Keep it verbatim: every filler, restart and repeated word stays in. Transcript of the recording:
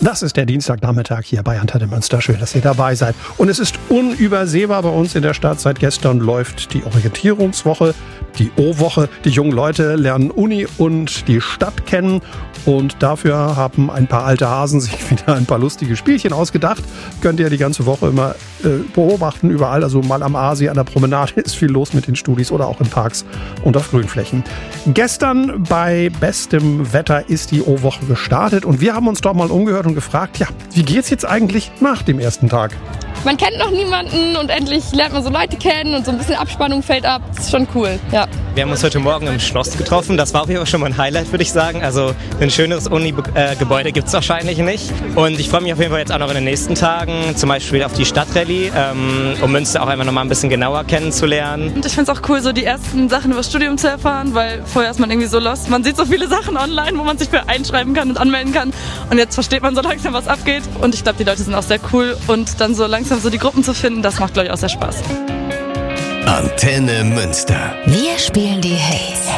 Das ist der Dienstagnachmittag hier bei Antenne Münster. Schön, dass ihr dabei seid. Und es ist unübersehbar bei uns in der Stadt. Seit gestern läuft die Orientierungswoche, die O-Woche. Die jungen Leute lernen Uni und die Stadt kennen. Und dafür haben ein paar alte Hasen sich wieder ein paar lustige Spielchen ausgedacht. Könnt ihr die ganze Woche immer äh, beobachten, überall. Also mal am Aasee, an der Promenade ist viel los mit den Studis oder auch in Parks und auf Grünflächen. Gestern bei bestem Wetter ist die O-Woche gestartet. Und wir haben uns doch mal umgehört und gefragt, ja, wie geht's jetzt eigentlich nach dem ersten Tag? Man kennt noch niemanden und endlich lernt man so Leute kennen und so ein bisschen Abspannung fällt ab. Das ist schon cool, ja. Wir haben uns heute Morgen im Schloss getroffen. Das war auf jeden Fall schon mal ein Highlight, würde ich sagen. Also ein schöneres Uni-Gebäude gibt es wahrscheinlich nicht. Und ich freue mich auf jeden Fall jetzt auch noch in den nächsten Tagen, zum Beispiel auf die Stadtrallye, ähm, um Münster auch einfach noch mal ein bisschen genauer kennenzulernen. Und ich finde es auch cool, so die ersten Sachen über das Studium zu erfahren, weil vorher ist man irgendwie so lost. Man sieht so viele Sachen online, wo man sich für einschreiben kann und anmelden kann. Und jetzt versteht man so langsam, was abgeht. Und ich glaube, die Leute sind auch sehr cool. Und dann so langsam so die Gruppen zu finden, das macht, glaube ich, auch sehr Spaß. Antenne Münster. Wir spielen die Hits.